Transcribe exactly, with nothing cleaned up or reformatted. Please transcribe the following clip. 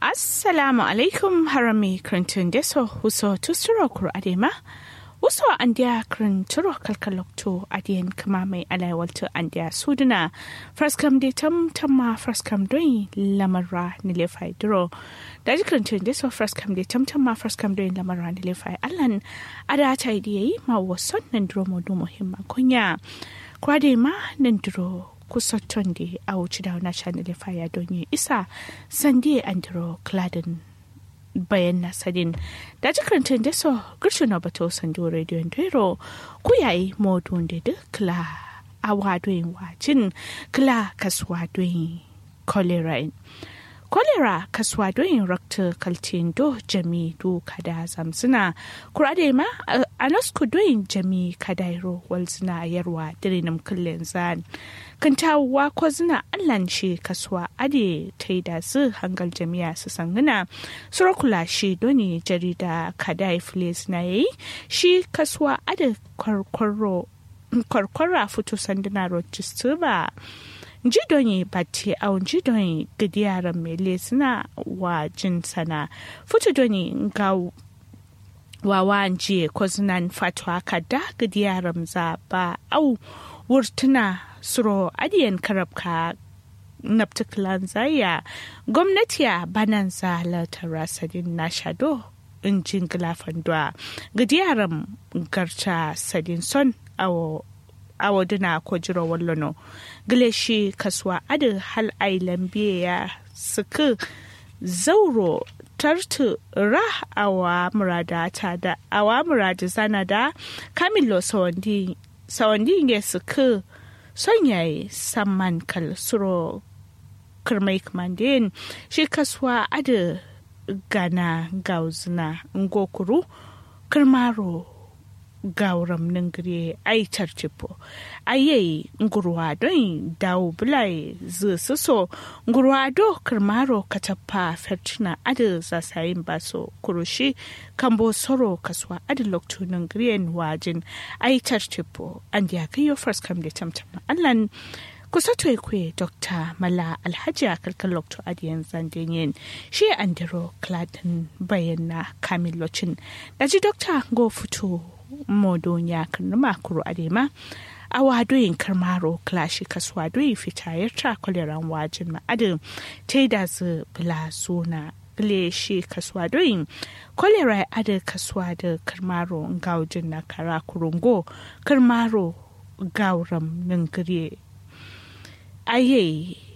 Assalamu alaikum harami krantun deso huso tusuro kur adema. Uso andia kranturo kalkalokto adien kama mai alaiwalto andia suduna. Fraskam de tam tamma fraskam doi lamarra nilefai duro. Daji krantun deso fraskam de tam tamma fraskam doi lamarra nilefai alan. Ada ta idiyai ma wason nanduro modu muhimma kunya. Kwade ma nanduro kusotonde a wuce da wani channel faya don yi isa sande andro cladin bayan nasadin da jikarantun da so girshu na bato sando radio ndero ku yayi modun da duk kla awa doyin wajin kla kaswa doyin cholera Kolera kaswa doyin rakta kaltin do jami do kada zamsuna kurade ma a nasku doyin jami kadairo walzina yarwa dirinam kullin zan kantawa ko zina allan shi kaswa ade taida su hangal jami'a su sangana surakula shi doni jarida kadai fles na yi shi kaswa ade kwarkwaro kwarkwara fito sanduna rochester ba jidonyi bati au jidonyi gidiyaran mele suna wa jinsana futu doni ga wawan ko zinan fatwa kada gidiyaran za ba au wurtuna suro adiyan karabka naptiklan zaya gwamnati a banan zalatar rasadin na shado in jingila fandwa gidiyaran garta sadin son awo awaduna ko jiro wallono gileshi kaswa adin hal ailan biya suka zauro tartu rah awa murada ta da awa murada zana da kamilo sawandi sawandi nge suka sonyaye samman kal suro kirmai kamandin shi kaswa adin gana gauzuna ngokuru kirmaro gauram ningire ai tartipo aye ngurwa don dawo bulai zususo ngurwa do kirmaro katapa fertina adu zasayin baso kurushi kambo soro kaswa adu loktu ningire wajin ai tartipo andi akayo first come de tamtama allan kusato ekwe Doctor Mala Alhaji akalkan lokto adiyan zandenyen shi andiro kladen bayanna kamilocin daji Doctor go futo modonya kan makuru adema a wadoyin karmaro klashi kaswa doyi fitayar ta koleran wajin ma'adin taida zu bula suna shi kaswa doyin kolera adin kaswa da karmaro gaujin na kara kurungo karmaro gauram ningire aye